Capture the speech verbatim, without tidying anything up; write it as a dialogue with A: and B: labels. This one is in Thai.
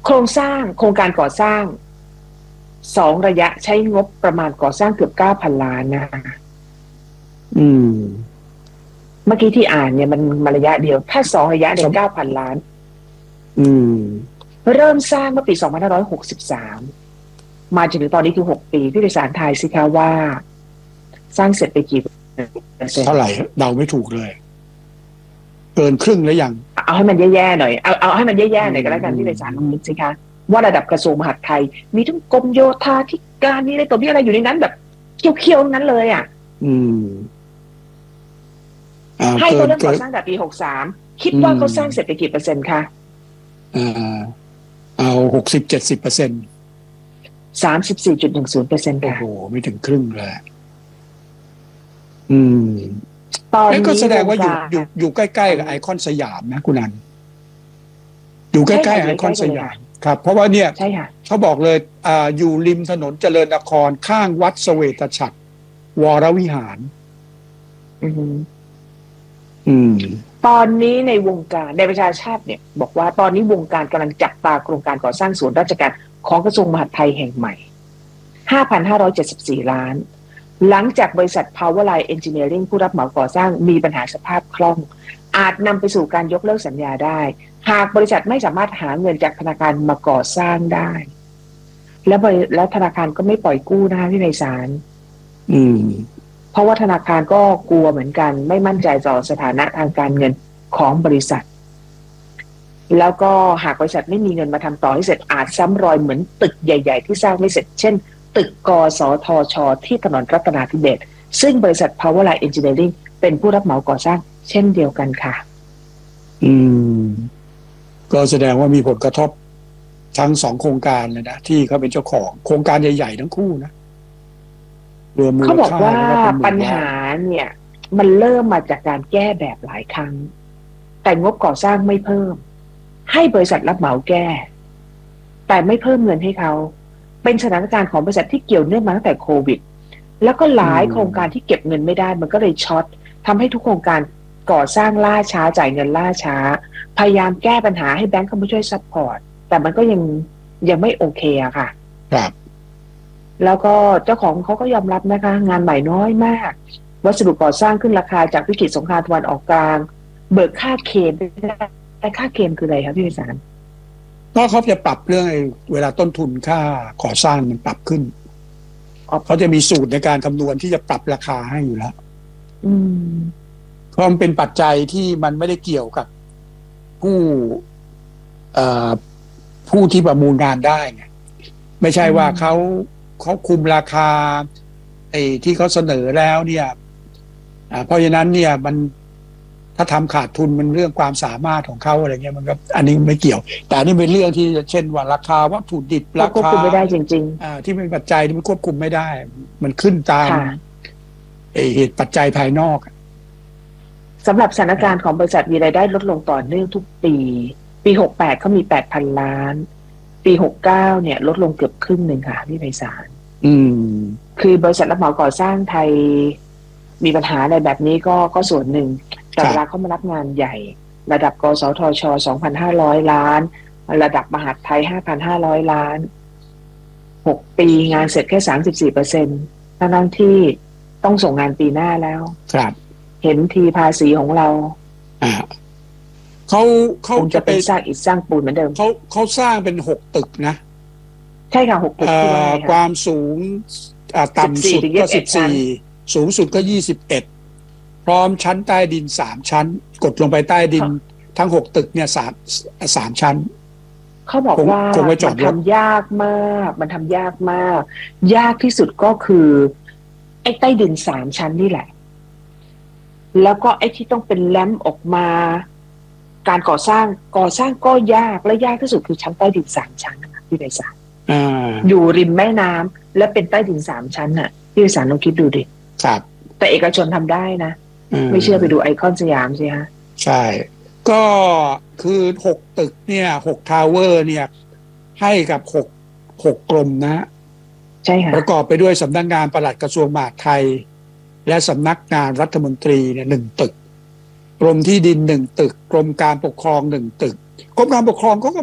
A: โครงสร้างโครงการก่อสร้างสองระยะใช้งบประมาณก่อสร้างเกือบเก้าพันล้านนะคะ
B: อืม
A: เมื่อกี้ที่อ่านเนี่ยมันมาระยะเดียวถ้าสองระยะเนี่ยเก้าพันล้าน
B: อืม
A: เริ่มสร้างเมื่อปีสองพันห้าร้อยหกสิบสามมาจนถึงตอนนี้คือหกปีพี่ดิสารทายสิคะว่าสร้างเสร็จไปกี่เปอร์เซ็นต์
B: เท่าไหร่เดาไม่ถูกเลยเกินครึ่งแล้วยัง
A: เอาให้มันแย่ๆหน่อยเอาเอาให้มันแย่ๆหน่อยก็แล้วกันพี่ดิสารลองนึกสิคะว่าระดับกระทรวงมหาดไทยมีทั้งกรมโยธาธิการนี่อะไรตัวพี่อะไรอยู่ในนั้นแบบเคี้ยวๆนั้นเลยอ่ะ
B: อืม
A: ให้เขาเริ่มก่อสร้างแต่ปีหกสามคิดว่าเขาสร้างเสร็จไปกี่เปอร์เซ็นต์คะ
B: อ่าเอาหกสิบเจ็ดสิบเปอร์เซ็นต์
A: สามสิบสี่จุดหนึ่งศูนย์เปอร์เซ็นต์ค่ะ
B: โอ้โหไม่ถึงครึ่งเลยอืม
A: ตอนนี้
B: ก็แสดงว่าอยู่อยู่อยู่ใกล้ๆกับไอคอนสยามนะคุณนันอยู่ใกล้ๆไอคอนสยามครับเพราะว่าเนี่ยเขาบอกเลยอ่าอยู่ริมถนนเจริญนครข้างวัดเสวตฉัตรวรวิหาร
A: อืม
B: อืม
A: ตอนนี้ในวงการในประชาชาติเนี่ยบอกว่าตอนนี้วงการกำลังจับตาโครงการก่อสร้างศูนย์ราชการของกระทรวงมหาดไทยแห่งใหม่ ห้าพันห้าร้อยเจ็ดสิบสี่ ล้านหลังจากบริษัท Powerline Engineering ผู้รับเหมาก่อสร้างมีปัญหาสภาพคล่องอาจนำไปสู่การยกเลิกสัญญาได้หากบริษัทไม่สามารถหาเงินจากธนาคารมาก่อสร้างได้แล้วแล้วธนาคารก็ไม่ปล่อยกู้นะคะพี่ไพศาล
B: อืม
A: เพราะว่าธนาคารก็กลัวเหมือนกันไม่มั่นใจต่อสถานะทางการเงินของบริษัทแล้วก็หากบริษัทไม่มีเงินมาทำต่อให้เสร็จอาจซ้ำรอยเหมือนตึกใหญ่ๆที่สร้างไม่เสร็จเช่นตึกกสทช.ที่ถนนรัตนาธิเบศรซึ่งบริษัท Powerline Engineering เป็นผู้รับเหมาก่อสร้างเช่นเดียวกันค่ะ
B: อืมก็แสดงว่ามีผลกระทบทั้งสองโครงการเลยนะที่เขาเป็นเจ้าของโครงการใหญ่ๆทั้งคู่นะรวมมูลค่า
A: เขาบอกว่าปัญหาเนี่ยมันเริ่มมาจากการแก้แบบหลายครั้งแต่งบก่อสร้างไม่เพิ่มให้บริษัทรับเหมาแก้แต่ไม่เพิ่มเงินให้เขาเป็นสถานการณ์ของบริษัทที่เกี่ยวเนื่องมาตั้งแต่โควิดแล้วก็หลายโครงการที่เก็บเงินไม่ได้มันก็เลยช็อตทำให้ทุกโครงการก่อสร้างล่าช้าจ่ายเงินล่าช้าพยายามแก้ปัญหาให้แบงก์เข้ามาช่วยซัพพอร์ตแต่มันก็ยังยังไม่โอเคอะค่ะ
B: ครับ
A: แล้วก็เจ้าของเขาก็ยอมรับนะคะงานใหม่น้อยมากวัสดุก่อสร้างขึ้นราคาจากวิกฤตสงครามตะวันออกกลางเบิกค่าเคมแต่ค่าเคมคืออะไรครับพี่วิสาร
B: ก็เขาจะปรับเรื่องเวลาต้นทุนค่าก่อสร้างมันปรับขึ้นเขาจะมีสูตรในการคำนวณที่จะปรับราคาให้อยู่แล้ว
A: อืม
B: เพราะมันเป็นปัจจัยที่มันไม่ได้เกี่ยวกับผู้เอ่อผู้ที่ประมูลงานได้ไงไม่ใช่ว่าเขาเขาคุมราคาไอ้ที่เขาเสนอแล้วเนี่ยอ่าเพราะฉะนั้นเนี่ยมันถ้าทำขาดทุนมันเรื่องความสามารถของเขาอะไรเงี้ยมันก็อันนี้ไม่เกี่ยวแต่อันนี้เป็นเรื่องที่เช่นว่าราคาวัตถุดิบราคา
A: ควบคุมไม่ได้จริง
B: ๆอ่าที่เป็นปัจจัยที่มันควบคุมไม่ได้มันขึ้นตามเหตุปัจจัยภายนอก
A: สำหรับสถานการณ์ของบริษัทมีรายได้ลดลงต่อเนื่องทุกปีปีหกแปดเขามี แปดพัน ล้านปีหกเก้าเนี่ยลดลงเกือบครึ่งหนึ่งค่ะพี่ไพศาล
B: อืม
A: คือบริษัทรับเหมาก่อสร้างไทยมีปัญหาอะไรแบบนี้ก็ก็ส่วนหนึ่งแต่เวลาเขามารับงานใหญ่ระดับกสทช สองพันห้าร้อย ล้านระดับมหาดไทย ห้าพันห้าร้อย ล้านหกปีงานเสร็จแค่ สามสิบสี่เปอร์เซ็นต์ ทั้งที่ต้องส่งงานปีหน้าแล้ว
B: ครับ
A: เห็นทีภาษีของเรา
B: อ่าเขาเขา
A: จะเป็นสร้างอิฐสร้างปูนเหมือนเดิม
B: เขาเขาสร้างเป็นหกตึกนะ
A: ใช่ค่ะหกตึกที่ว่า
B: ความสูงต่ำสุดก็สิบสี่สูงสุดก็ยี่สิบเอ็ดพร้อมชั้นใต้ดินสามชั้นกดลงไปใต้ดินทั้งหกตึกเนี่ยสามสามชั้น
A: เขาบอกว่ามันทำยากมากมันทำยากมากยากที่สุดก็คือไอ้ใต้ดินสามชั้นนี่แหละแล้วก็ไอ้ที่ต้องเป็นแลมป์ออกมาการก่อสร้างก่อสร้างก็ยากและยากที่สุดคือชั้นใต้ดินสามชั้นนะคะพี่ไพศาลอยู่ริมแม่น้ำและเป็นใต้ดินสามชั้นน่ะพี่ไพศาลลองคิดดูดิ
B: ครับ
A: แต่เอกชนทำได้นะไม่เชื่อไปดูไอคอนสยามสิฮะ
B: ใช่ก็คือหกตึกเนี่ยหกทาวเวอร์เนี่ยให้กับหกหกกรมนะ
A: ใช่ค่ะ
B: ประกอบไปด้วยสำนักงานปลัดกระทรวงมหาดไทยและสำนักงานรัฐมนตรีเนี่ยหนึ่งตึกกรมที่ดินหนึ่งตึกกรมการปกครองหนึ่งตึกกรมการปกครองก็